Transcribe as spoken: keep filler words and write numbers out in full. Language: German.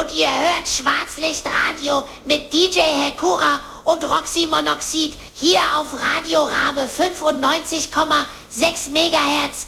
und ihr hört Schwarzlichtradio mit D J Hekura und Roxy Monoxid hier auf Radio Rabe fünfundneunzig Komma sechs Megahertz